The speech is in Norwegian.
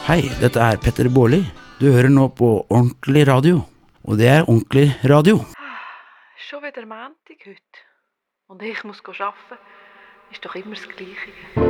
Hei, dette Petter Baarli. Du hører nå på Ordentlig Radio. Og det Ordentlig Radio. Schon wieder Montag heute. Und ich muss arbeiten. Ist doch immer das Gleiche.